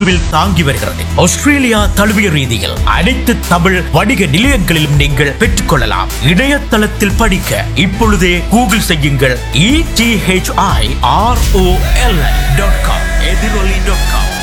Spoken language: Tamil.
வடிவில் தாங்கி வருகிறது. ஆஸ்திரேலியா தழுவிய ரீதியில் அனைத்து தமிழ் வணிக நிலையங்களிலும் நீங்கள் பெற்றுக்கொள்ளலாம். இணையதளத்தில் படிக்க இப்பொழுதே கூகுள் செய்யுங்கள் ETHIROL.com எதிரொலி.com.